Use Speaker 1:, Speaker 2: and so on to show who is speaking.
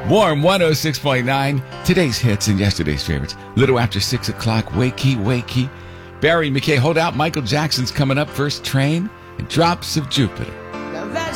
Speaker 1: Warm 106.9. Today's hits and yesterday's favorites. Little after 6 o'clock. Wakey, wakey. Barry McKay, hold out. Michael Jackson's coming up. First Train and Drops of Jupiter.